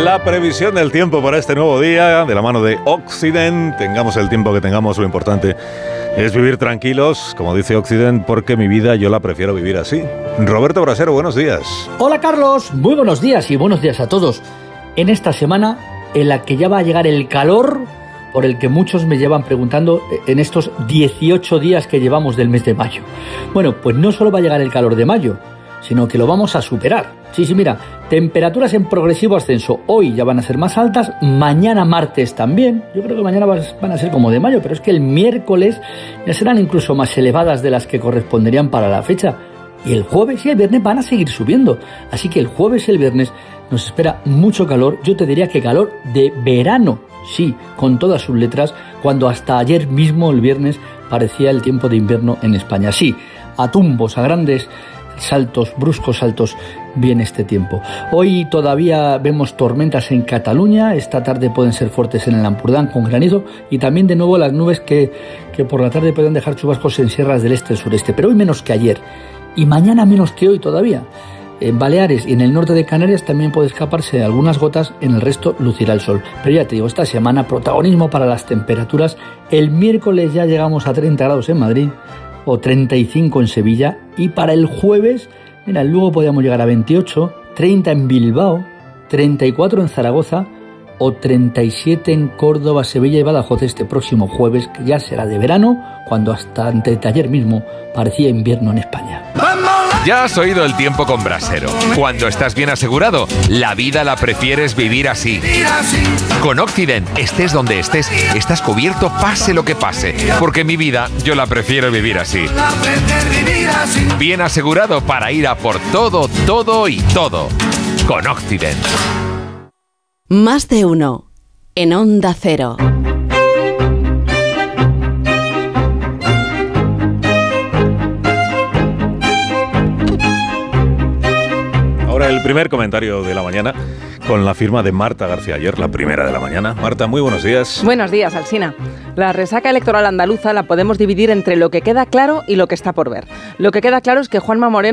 La previsión del tiempo para este nuevo día, de la mano de Occident. Tengamos el tiempo que tengamos, lo importante es vivir tranquilos, como dice Occident, porque mi vida yo la prefiero vivir así. Roberto Brasero, buenos días. Hola Carlos, muy buenos días y buenos días a todos. En esta semana en la que ya va a llegar el calor, por el que muchos me llevan preguntando en estos 18 días que llevamos del mes de mayo. Bueno, pues no solo va a llegar el calor de mayo, sino que lo vamos a superar. Sí, mira, temperaturas en progresivo ascenso. Hoy ya van a ser más altas, mañana martes también. Yo creo que mañana van a ser como de mayo, pero es que el miércoles ya serán incluso más elevadas de las que corresponderían para la fecha. Y el jueves y el viernes van a seguir subiendo. Así que el jueves y el viernes nos espera mucho calor. Yo te diría que calor de verano, sí, con todas sus letras, cuando hasta ayer mismo, el viernes, parecía el tiempo de invierno en España. Sí, a tumbos, a grandes saltos, bruscos saltos, viene este tiempo. Hoy todavía vemos tormentas en Cataluña, esta tarde pueden ser fuertes en el Ampurdán con granizo y también de nuevo las nubes que por la tarde pueden dejar chubascos en sierras del este y sureste, pero hoy menos que ayer y mañana menos que hoy todavía. En Baleares y en el norte de Canarias también puede escaparse algunas gotas, en el resto lucirá el sol. Pero ya te digo, esta semana protagonismo para las temperaturas. El miércoles ya llegamos a 30 grados en Madrid o 35 en Sevilla, y para el jueves, mira, luego podríamos llegar a 28, 30 en Bilbao, 34 en Zaragoza o 37 en Córdoba, Sevilla y Badajoz este próximo jueves, que ya será de verano, cuando hasta antes de ayer mismo parecía invierno en España. Ya has oído el tiempo con Brasero. Cuando estás bien asegurado, la vida la prefieres vivir así. Con Occident, estés donde estés, estás cubierto pase lo que pase. Porque mi vida yo la prefiero vivir así. Bien asegurado para ir a por todo, todo y todo. Con Occident. Más de uno. En Onda Cero. Ahora el primer comentario de la mañana con la firma de Marta García Ayer, la primera de la mañana. Marta, muy buenos días. Buenos días, Alsina. La resaca electoral andaluza la podemos dividir entre lo que queda claro y lo que está por ver. Lo que queda claro es que Juanma Moreno